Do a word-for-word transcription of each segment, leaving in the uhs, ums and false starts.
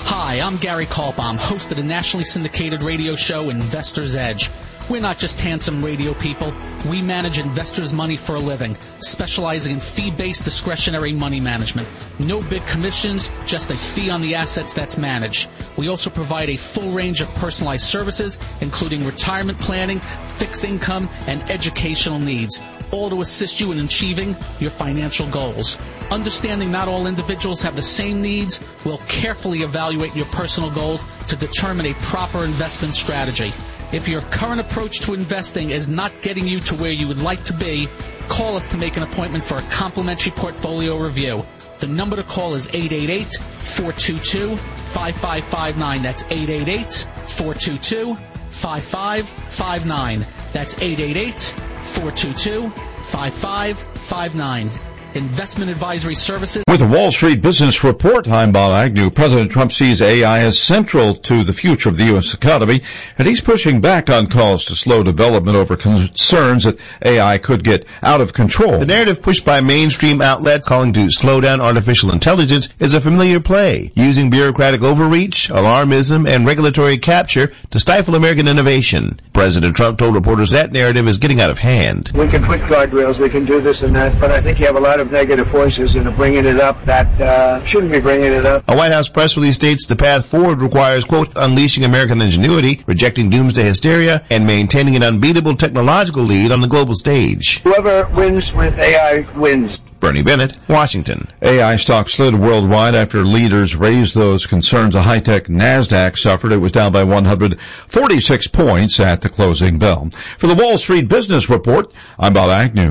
Hi, I'm Gary Kalbaum, host of the nationally syndicated radio show Investor's Edge. We're not just handsome radio people. We manage investors' money for a living, specializing in fee-based discretionary money management. No big commissions, just a fee on the assets that's managed. We also provide a full range of personalized services, including retirement planning, fixed income, and educational needs, all to assist you in achieving your financial goals. Understanding not all individuals have the same needs, we'll carefully evaluate your personal goals to determine a proper investment strategy. If your current approach to investing is not getting you to where you would like to be, call us to make an appointment for a complimentary portfolio review. The number to call is eight eight eight, four two two, five five five nine. That's eight eight eight, four two two, five five five nine. That's eight eight eight, four two two, five five five nine. Investment Advisory Services. With the Wall Street Business Report, I'm Bob Agnew. President Trump sees A I as central to the future of the U S economy, and he's pushing back on calls to slow development over concerns that A I could get out of control. The narrative pushed by mainstream outlets calling to slow down artificial intelligence is a familiar play, using bureaucratic overreach, alarmism, and regulatory capture to stifle American innovation. President Trump told reporters that narrative is getting out of hand. We can put guardrails, we can do this and that, but I think you have a lot of negative voices and are bringing it up that uh, shouldn't be bringing it up. A White House press release states the path forward requires, quote, unleashing American ingenuity, rejecting doomsday hysteria, and maintaining an unbeatable technological lead on the global stage. Whoever wins with A I wins. Bernie Bennett, Washington. A I stocks slid worldwide after leaders raised those concerns. A high-tech NASDAQ suffered. It was down by one hundred forty-six points at the closing bell. For the Wall Street Business Report, I'm Bob Agnew.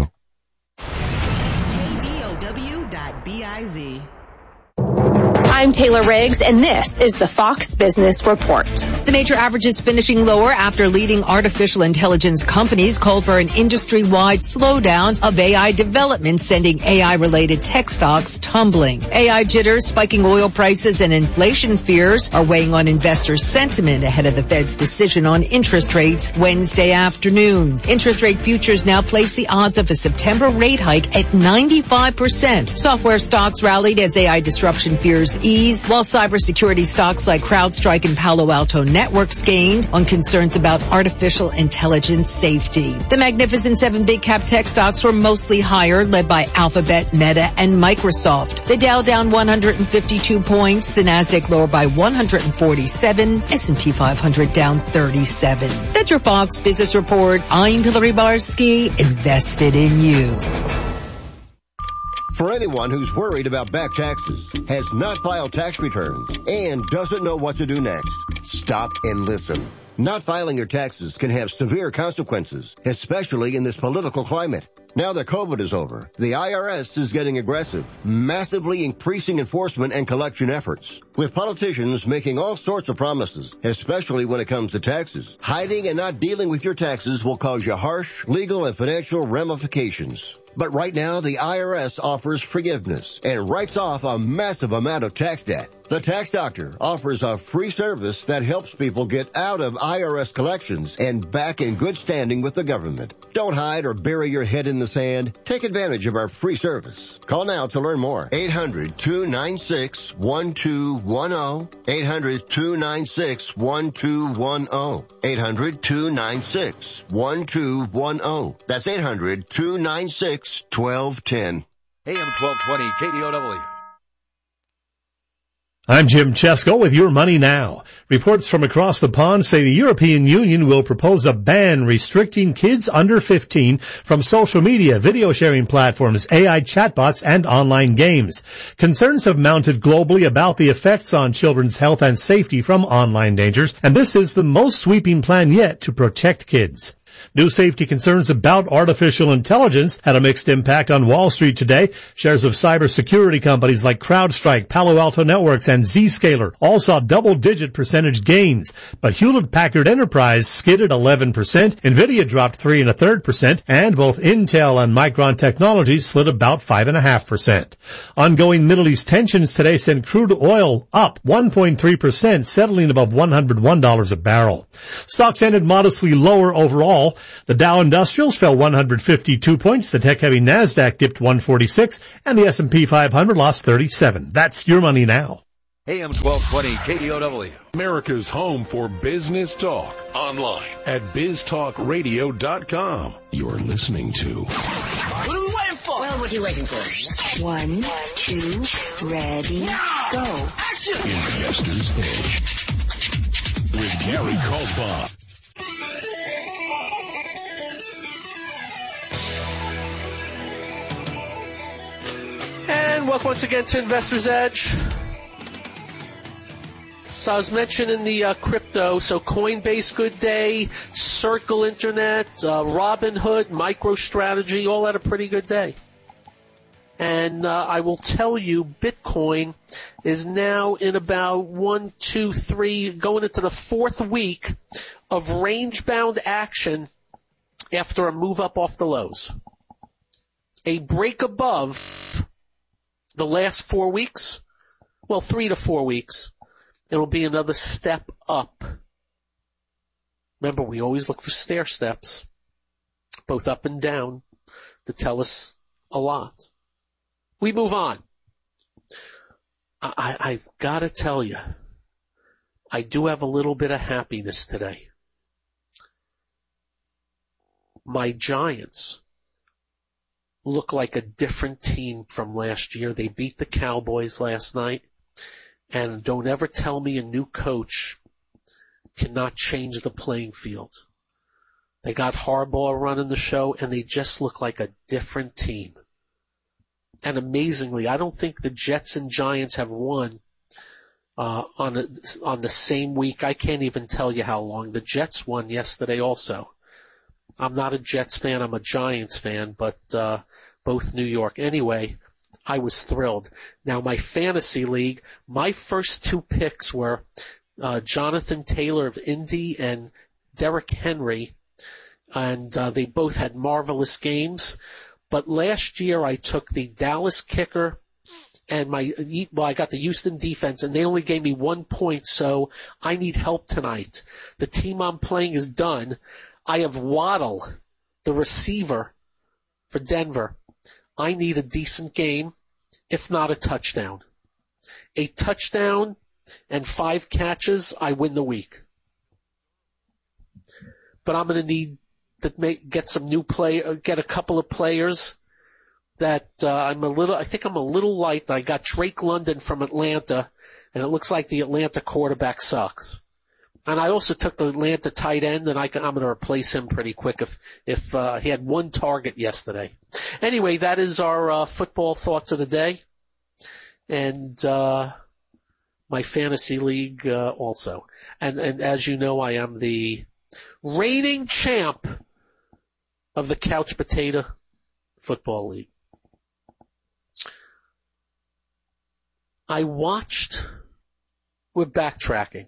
I'm Taylor Riggs, and this is the Fox Business Report. The major averages finishing lower after leading artificial intelligence companies called for an industry-wide slowdown of A I development, sending A I-related tech stocks tumbling. A I jitters, spiking oil prices, and inflation fears are weighing on investor sentiment ahead of the Fed's decision on interest rates Wednesday afternoon. Interest rate futures now place the odds of a September rate hike at ninety-five percent. Software stocks rallied as A I disruption fears ease, while cybersecurity stocks like CrowdStrike and Palo Alto Networks gained on concerns about artificial intelligence safety. The Magnificent Seven big cap tech stocks were mostly higher, led by Alphabet, Meta, and Microsoft. The Dow down one hundred fifty-two points, the Nasdaq lower by one hundred forty-seven, S and P five hundred down thirty-seven. That's your Fox Business Report. I'm Hillary Barsky, invested in you. For anyone who's worried about back taxes, has not filed tax returns, and doesn't know what to do next, stop and listen. Not filing your taxes can have severe consequences, especially in this political climate. Now that COVID is over, the I R S is getting aggressive, massively increasing enforcement and collection efforts. With politicians making all sorts of promises, especially when it comes to taxes, hiding and not dealing with your taxes will cause you harsh legal and financial ramifications. But right now, the I R S offers forgiveness and writes off a massive amount of tax debt. The Tax Doctor offers a free service that helps people get out of I R S collections and back in good standing with the government. Don't hide or bury your head in the sand. Take advantage of our free service. Call now to learn more. eight hundred, two nine six, one two one zero. eight hundred, two nine six, one two one zero. eight hundred, two nine six, one two one zero. That's eight hundred, two nine six, one two one zero. A M twelve twenty K D O W. I'm Jim Chesko with Your Money Now. Reports from across the pond say the European Union will propose a ban restricting kids under fifteen from social media, video sharing platforms, A I chatbots, and online games. Concerns have mounted globally about the effects on children's health and safety from online dangers, and this is the most sweeping plan yet to protect kids. New safety concerns about artificial intelligence had a mixed impact on Wall Street today. Shares of cybersecurity companies like CrowdStrike, Palo Alto Networks, and Zscaler all saw double-digit percentage gains. But Hewlett-Packard Enterprise skidded eleven percent, NVIDIA dropped three and a third percent, and both Intel and Micron Technologies slid about five and a half percent. Ongoing Middle East tensions today sent crude oil up one point three percent, settling above one hundred one dollars a barrel. Stocks ended modestly lower overall. The Dow Industrials fell one hundred fifty-two points, the tech-heavy NASDAQ dipped one forty-six, and the S and P five hundred lost thirty-seven. That's Your Money Now. A M twelve twenty K D O W. America's home for business talk. Online at biz talk radio dot com. You're listening to... What are we waiting for? Well, what are you waiting for? One, two, ready, go. Action! Investor's Edge. With Gary Kaltbaum. And welcome once again to Investor's Edge. So I was mentioning the uh, crypto, so Coinbase, good day, Circle Internet, uh, Robinhood, MicroStrategy, all had a pretty good day. And uh, I will tell you, Bitcoin is now in about one, two, three, going into the fourth week of range-bound action after a move up off the lows. A break above the last four weeks, well, three to four weeks. It'll be another step up. Remember, we always look for stair steps, both up and down, to tell us a lot. We move on. I, I've got to tell you, I do have a little bit of happiness today. My Giants look like a different team from last year. They beat the Cowboys last night. And don't ever tell me a new coach cannot change the playing field. They got Harbaugh running the show, and they just look like a different team. And amazingly, I don't think the Jets and Giants have won uh, on a, on the same week. I can't even tell you how long. The Jets won yesterday also. I'm not a Jets fan. I'm a Giants fan, but uh, both New York. Anyway, I was thrilled. Now, my fantasy league, my first two picks were uh, Jonathan Taylor of Indy and Derrick Henry, and uh, they both had marvelous games. But last year, I took the Dallas kicker and my well, I got the Houston defense, and they only gave me one point, so I need help tonight. The team I'm playing is done. I have Waddle, the receiver for Denver. I need a decent game, if not a touchdown. A touchdown and five catches, I win the week. But I'm going to need to make, get some new play, get a couple of players that uh, I'm a little. I think I'm a little light. I got Drake London from Atlanta, and it looks like the Atlanta quarterback sucks. And I also took the Atlanta tight end, and I can, I'm going to replace him pretty quick if if uh, he had one target yesterday. Anyway, that is our uh, football thoughts of the day, and uh, my fantasy league uh, also. And and as you know, I am the reigning champ of the Couch Potato Football League. I watched. We're backtracking.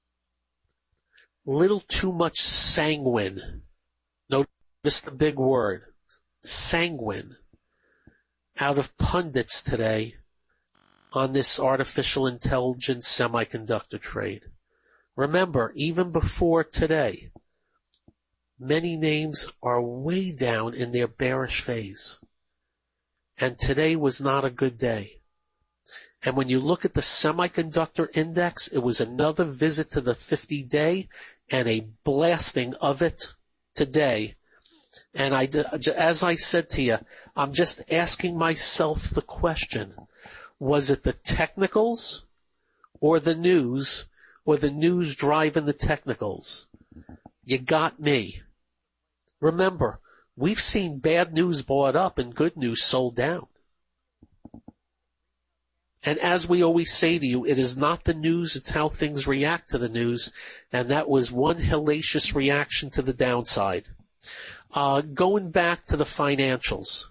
Little too much sanguine. Notice the big word. Sanguine. Out of pundits today on this artificial intelligence semiconductor trade. Remember, even before today, many names are way down in their bearish phase. And today was not a good day. And when you look at the semiconductor index, it was another visit to the fifty-day and a blasting of it today. And I, as I said to you, I'm just asking myself the question, was it the technicals or the news, or the news driving the technicals? You got me. Remember, we've seen bad news bought up and good news sold down. And as we always say to you, it is not the news, it's how things react to the news. And that was one hellacious reaction to the downside. Uh, going back to the financials.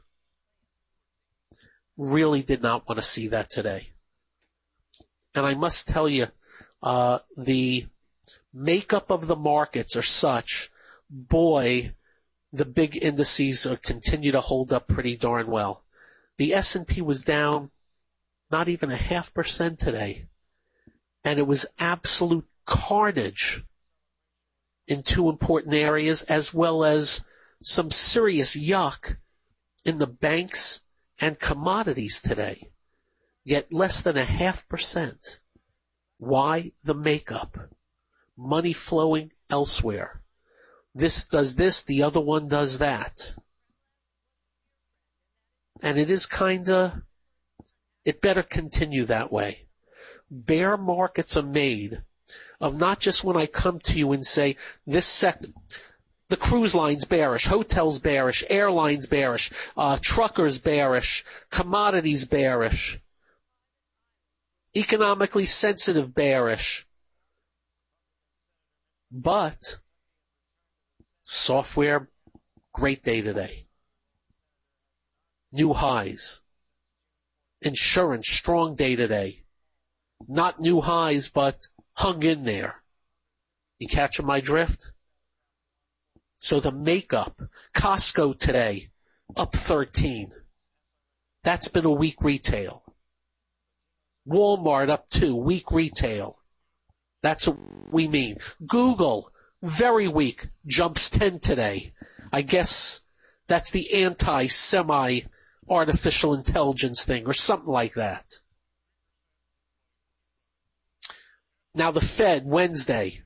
Really did not want to see that today. And I must tell you, uh, the makeup of the markets are such, boy, the big indices are, continue to hold up pretty darn well. The S and P was down not even a half percent today. And it was absolute carnage in two important areas, as well as some serious yuck in the banks and commodities today. Yet less than a half percent. Why the makeup? Money flowing elsewhere. This does this, the other one does that. And it is kinda, it better continue that way. Bear markets are made of not just when I come to you and say, this sector, the cruise line's bearish, hotels bearish, airlines bearish, uh, truckers bearish, commodities bearish, economically sensitive bearish. But software, great day today. New highs. Insurance, strong day today. Not new highs, but hung in there. You catching my drift? So the makeup, Costco today, up thirteen. That's been a weak retail. Walmart up two, weak retail. That's what we mean. Google, very weak, jumps ten today. I guess that's the anti-semi-artificial intelligence thing or something like that. Now the Fed, Wednesday,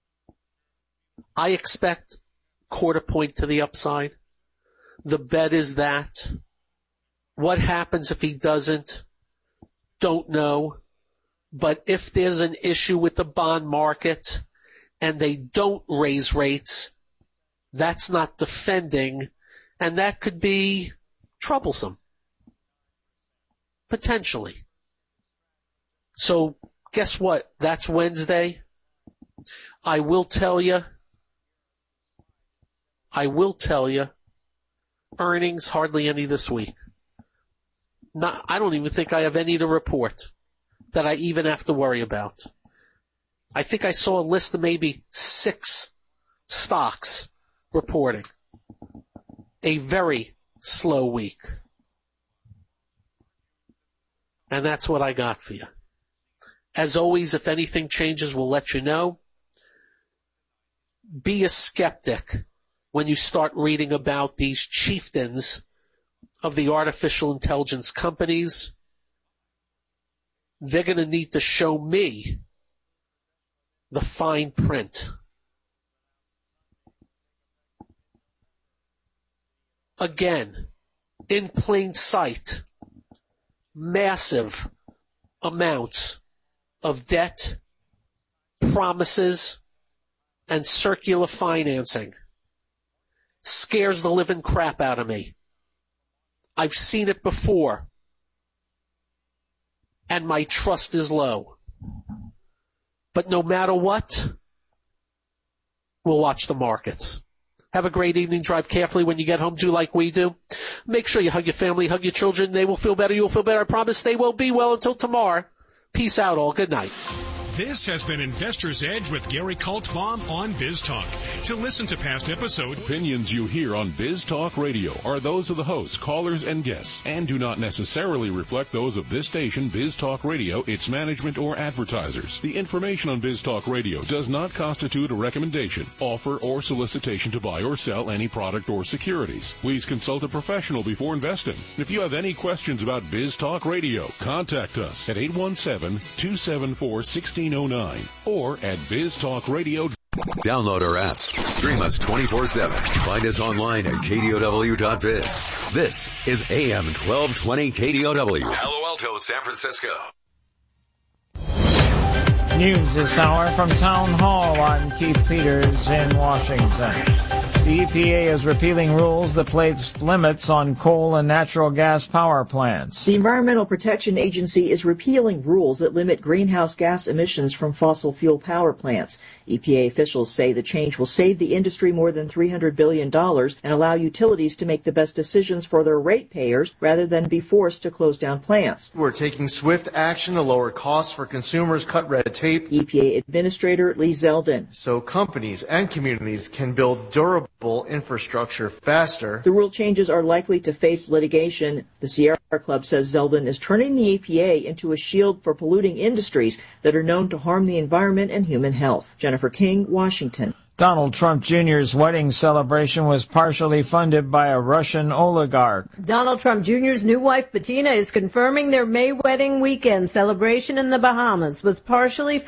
I expect quarter point to the upside. The bet is that. What happens if he doesn't? Don't know. But if there's an issue with the bond market and they don't raise rates, that's not defending, and that could be troublesome. Potentially. So guess what? That's Wednesday. I will tell you, I will tell you, earnings hardly any this week. Not, I don't even think I have any to report that I even have to worry about. I think I saw a list of maybe six stocks reporting. A very slow week. And that's what I got for you. As always, if anything changes, we'll let you know. Be a skeptic when you start reading about these chieftains of the artificial intelligence companies. They're going to need to show me the fine print. Again, in plain sight, massive amounts of debt, promises, and circular financing. Scares the living crap out of me. I've seen it before. And my trust is low. But no matter what, we'll watch the markets. Have a great evening. Drive carefully when you get home. Do like we do. Make sure you hug your family, hug your children. They will feel better. You will feel better. I promise they will be well until tomorrow. Peace out all. Good night. This has been Investor's Edge with Gary Kaltbaum on Biz Talk. To listen to past episodes, opinions you hear on Biz Talk Radio are those of the hosts, callers, and guests, and do not necessarily reflect those of this station, Biz Talk Radio, its management, or advertisers. The information on Biz Talk Radio does not constitute a recommendation, offer, or solicitation to buy or sell any product or securities. Please consult a professional before investing. If you have any questions about Biz Talk Radio, contact us at eight one seven, two seven four, one six zero nine or at Biz Talk Radio. Download our apps. Stream us twenty-four seven. Find us online at K D O W dot biz. This is A M twelve twenty K D O W. Palo Alto, San Francisco. News this hour from Town Hall. I'm Keith Peters in Washington. The E P A is repealing rules that place limits on coal and natural gas power plants. The Environmental Protection Agency is repealing rules that limit greenhouse gas emissions from fossil fuel power plants. E P A officials say the change will save the industry more than three hundred billion dollars and allow utilities to make the best decisions for their ratepayers rather than be forced to close down plants. We're taking swift action to lower costs for consumers, cut red tape. E P A Administrator Lee Zeldin. So companies and communities can build durable infrastructure faster. The rule changes are likely to face litigation. The Sierra Club says Zeldin is turning the E P A into a shield for polluting industries that are known to harm the environment and human health. Jennifer King, Washington. Donald Trump Junior's wedding celebration was partially funded by a Russian oligarch. Donald Trump Junior's new wife, Bettina, is confirming their May wedding weekend celebration in the Bahamas was partially